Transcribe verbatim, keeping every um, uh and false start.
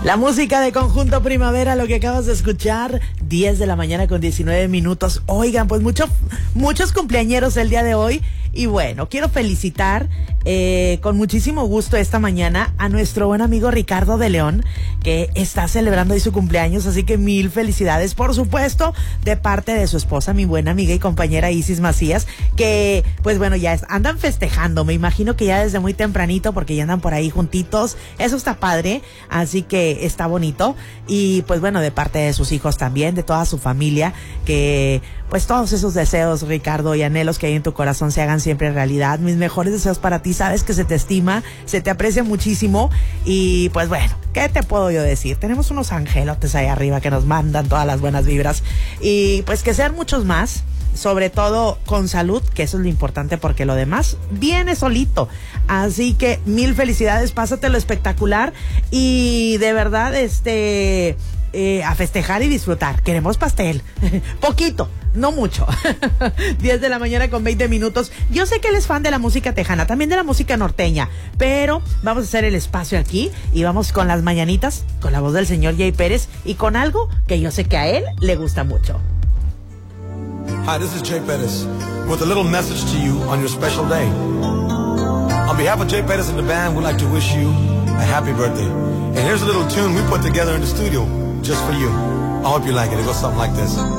La música de Conjunto Primavera, lo que acabas de escuchar, diez de la mañana con diecinueve minutos. Oigan, pues mucho, muchos cumpleañeros el día de hoy. Y bueno, quiero felicitar eh, con muchísimo gusto esta mañana a nuestro buen amigo Ricardo de León, que está celebrando hoy su cumpleaños, así que mil felicidades, por supuesto, de parte de su esposa, mi buena amiga y compañera Isis Macías, que pues bueno, ya es, andan festejando, me imagino que ya desde muy tempranito, porque ya andan por ahí juntitos, eso está padre, así que está bonito, y pues bueno, de parte de sus hijos también, de toda su familia, que pues todos esos deseos, Ricardo, y anhelos que hay en tu corazón se hagan siempre realidad. Mis mejores deseos para ti, sabes que se te estima, se te aprecia muchísimo, y pues bueno, ¿qué te puedo yo decir? Tenemos unos angelotes ahí arriba que nos mandan todas las buenas vibras, y pues que sean muchos más, sobre todo con salud, que eso es lo importante, porque lo demás viene solito. Así que mil felicidades, pásatelo espectacular, y de verdad, este... Eh, a festejar y disfrutar. Queremos pastel. Poquito, no mucho. diez de la mañana con veinte minutos. Yo sé que él es fan de la música tejana, también de la música norteña, pero vamos a hacer el espacio aquí y vamos con las mañanitas, con la voz del señor Jay Pérez y con algo que yo sé que a él le gusta mucho. Hi, this is Jay Pettis with a little message to you on your special day. On behalf of Jay Pettis and the band, we'd like to wish you a happy birthday. And here's a little tune we put together in the studio just for you. I hope you like it. It goes something like this.